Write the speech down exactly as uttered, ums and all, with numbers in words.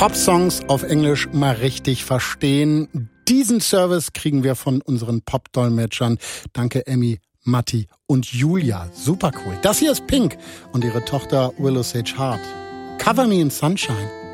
Pop-Songs auf Englisch mal richtig verstehen. Diesen Service kriegen wir von unseren Pop-Dolmetschern. Danke Emmy, Matti und Julia. Super cool. Das hier ist Pink und ihre Tochter Willow Sage Hart. Cover Me in Sunshine.